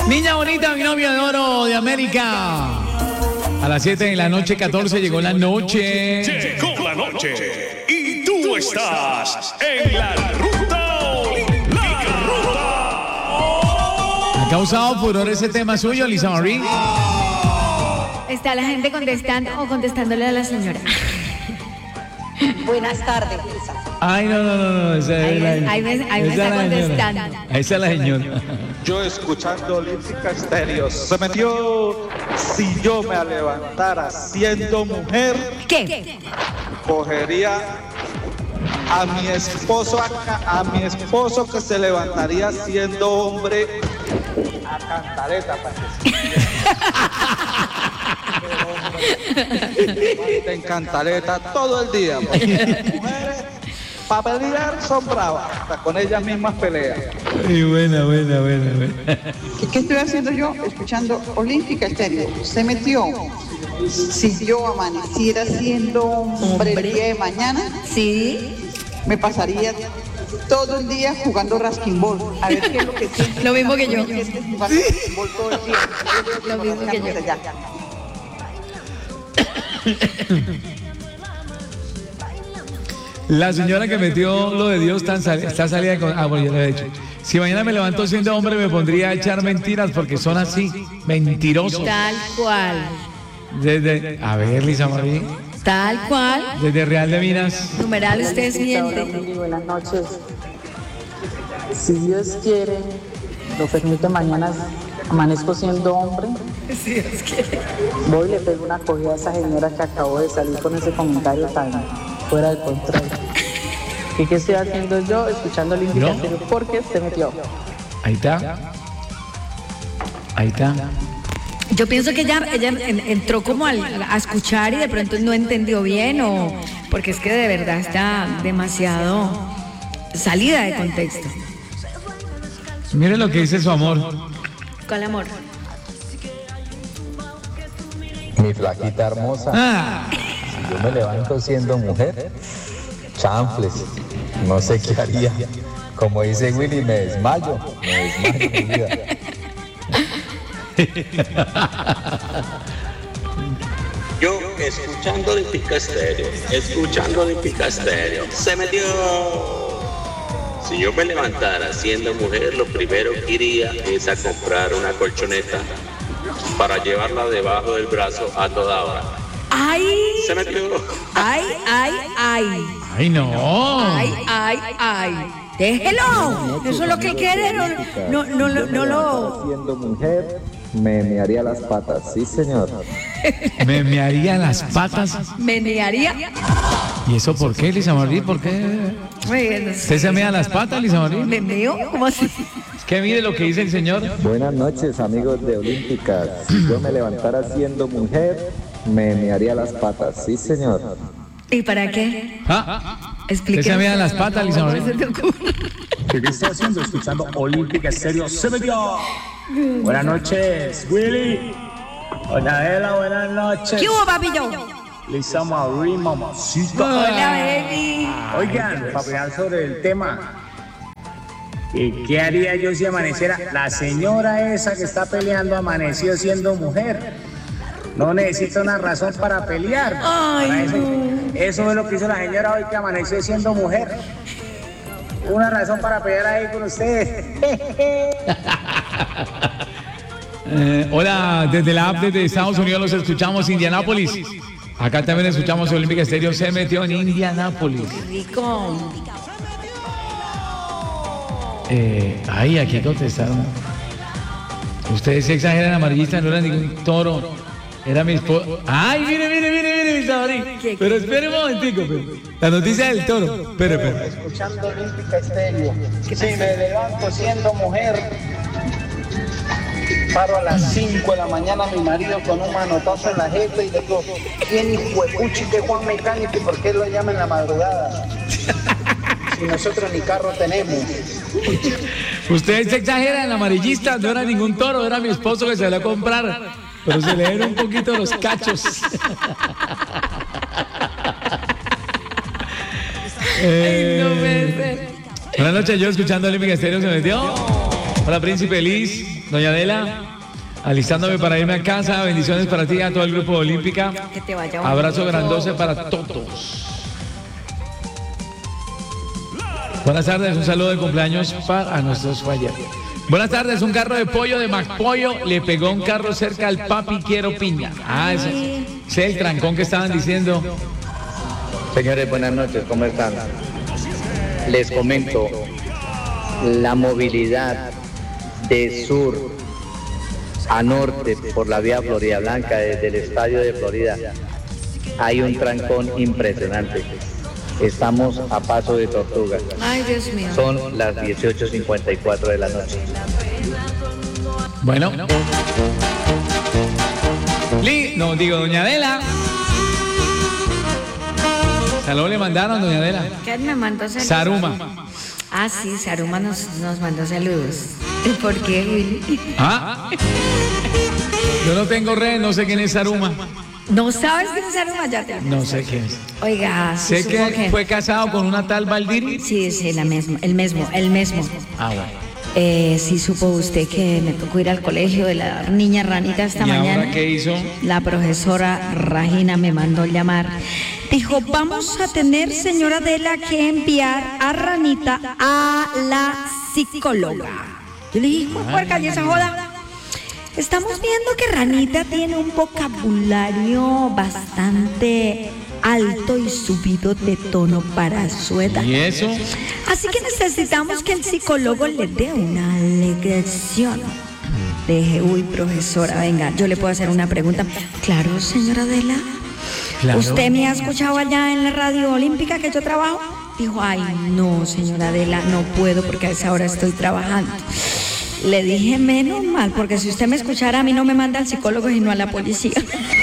Niña bonita, mi novio de oro de América. A las 7 de la noche, 14, llegó la noche. Llegó la noche. Y tú estás en la ruta olímpica. ¿Ha causado furor ese tema suyo, Lisa Marie? Está la gente contestando o contestándole a la señora. Buenas tardes, Lisa. Ay, no. Esa es la, Ahí me esa está es la contestando. señora. Esa es la señora. Yo escuchando Olímpica Estéreo, se metió. Si yo me levantara siendo mujer, ¿Qué? cogería a mi esposo que se levantaría siendo hombre a cantareta, en cantareta todo el día. Porque las mujeres para pelear son bravas, hasta con ellas mismas pelean. Ay, buena. ¿Qué estoy haciendo yo? Escuchando Olímpica Estéreo. Se metió. Si yo amaneciera siendo hombre el día de mañana, Sí. me pasaría todo el día jugando rasquimbol. A ver qué es lo que siente. Lo mismo que yo. Jugando rasquimbol todo el día. Lo mismo que yo. Ya. La señora que metió lo de Dios está salida con... Ah, bueno, ya lo he dicho. Si mañana me levanto siendo hombre, me pondría a echar mentiras porque son así, mentirosos. Tal cual. A ver, Lisa Marie, Tal cual. desde Real de Minas. Numeral, ustedes mienten. Buenas noches. Si Dios quiere, lo permite, mañana amanezco siendo hombre. Si Dios quiere. Voy y le pego una cogida a esa señora que acabó de salir con ese comentario tan fuera de control. ¿Y qué estoy haciendo yo? Escuchando el ¿No? indicativo porque se metió. Ahí está. Yo pienso que ella entró como a escuchar y de pronto no entendió bien o porque es que de verdad está demasiado salida de contexto. Mire lo que dice su amor. ¿Cuál amor? Mi flaquita hermosa, si yo me levanto siendo mujer, chanfles, no sé qué haría. Como dice Willy, me desmayo mi vida. Yo escuchando Olímpica Estéreo, se metió. Si yo me levantara siendo mujer, lo primero que iría es a comprar una colchoneta para llevarla debajo del brazo a toda hora. ¡Ay! Se metió. ¡Ay! Ay, no. ¡Ay! ¡Déjelo! Eso es lo que quiere. No lo. Siendo mujer, me haría las patas, sí señor. Me haría las patas. ¿Menearía? ¿Y eso por qué, Lisa Marie? ¿Por qué? ¿Usted se mea las patas, Lisa Marie? ¿Me meo? ¿Cómo así? Es que mire lo que dice el señor. Buenas noches, amigos de Olímpica. Si yo me levantara siendo mujer, me haría las patas, sí señor. ¿Y para qué? ¿Usted se mea las patas, Lisa ¿Cómo se Marie? te ocurre? ¿Qué está haciendo? Escuchando Olímpica Estéreo. Se metió. Buenas noches, Willy. Hola, Ela, buenas noches. ¿Qué hubo, papillo? Lisa Marie, mamacita. Hola, baby. Oigan, para hablar sobre el tema, ¿qué haría yo si amaneciera? La señora esa que está peleando amaneció siendo mujer. No necesita una razón para pelear. Ay, Eso es lo que hizo la señora hoy que amaneció siendo mujer. Una razón para pelear ahí con ustedes. Hola, desde la app desde Estados Unidos los escuchamos, Indianápolis. Acá también escuchamos Olímpica Estéreo, se metió en Indianápolis. rico. Aquí contestaron. Ustedes se exageran, amarillista, no era ningún toro. Era mi esposo. ¡Ay, mire, Lisa Marie! Pero espere un momentico, la noticia del toro. Espere. Escuchando Olímpica Estéreo. Si me levanto siendo mujer, paro a las 5 de la mañana a mi marido con un manotazo en la jeta y le digo, ¿quién hijo de puchi que Juan Mecánico y por qué lo llama en la madrugada? Si nosotros ni carro tenemos. Ustedes se exageran, amarillista, no era ningún toro, era mi esposo que se lo iba a comprar. Pero se le dieron un poquito los cachos. Ay, no puede ser. Buenas noches, yo escuchando Olímpica Estéreo se metió. Hola, Príncipe Liz, doña Adela. Alistándome para irme a casa. Bendiciones para ti y a todo el grupo Olímpica. Que te vaya Abrazo grandote para todos. Buenas tardes, un saludo de cumpleaños para nuestros falleros. Buenas tardes, un carro de pollo de McPollo le pegó un carro cerca al papi quiero piña. Ese es el trancón que estaban diciendo. Señores, buenas noches, ¿cómo están? Les comento, la movilidad de sur a norte por la vía Florida Blanca desde el estadio de Florida, hay un trancón impresionante. Estamos a paso de tortuga. Ay, Dios mío. Son las 18:54 de la noche. Bueno. Doña Adela. Saludos le mandaron, doña Adela. ¿Quién me mandó saludos? Saruma. Ah, sí, Saruma nos mandó saludos. ¿Por qué, Willy? Yo no tengo red, no sé quién es Saruma. ¿No sabes quién es Saruma? Ya te No sé quién es. Oiga, sé que fue casado con una tal Valdiri. Sí, el mismo. Ah, bueno. Sí supo usted que me tocó ir al colegio de la niña Ranita esta mañana. ¿Y ahora qué hizo? La profesora Regina me mandó llamar. Dijo, vamos a tener, señora Adela, que enviar a Ranita a la psicóloga. Yo le dije, puerca, ¿y esa joda? Estamos viendo que Ranita tiene un vocabulario bastante alto y subido de tono para su edad. ¿Y eso? Así que necesitamos que el psicólogo le dé una lección. Dije, uy, profesora, venga, yo le puedo hacer una pregunta. Claro, señora Adela. Claro. ¿Usted me ha escuchado allá en la radio olímpica que yo trabajo? Dijo, ay, no, señora Adela, no puedo porque a esa hora estoy trabajando. Le dije, menos mal, porque si usted me escuchara, a mí no me manda al psicólogo y no a la policía.